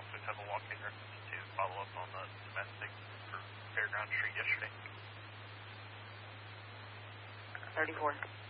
also have a walk-in reference to follow up on the domestic for Fairground Street yesterday. 34.